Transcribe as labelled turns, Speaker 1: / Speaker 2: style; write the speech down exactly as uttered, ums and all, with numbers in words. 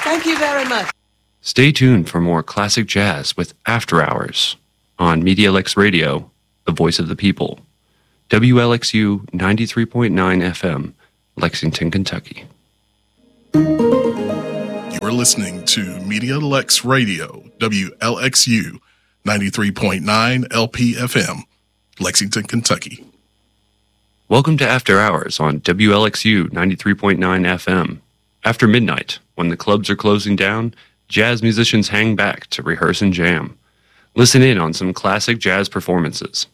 Speaker 1: Thank you very much.
Speaker 2: Stay tuned for more classic jazz with After Hours on Media Lex Radio, the voice of the people. W L X U ninety-three point nine F M, Lexington, Kentucky.
Speaker 3: You are listening to Media Lex Radio, W L X U ninety-three point nine L P F M, Lexington, Kentucky.
Speaker 2: Welcome to After Hours on W L X U ninety-three point nine F M. After midnight, when the clubs are closing down, jazz musicians hang back to rehearse and jam. Listen in on some classic jazz performances.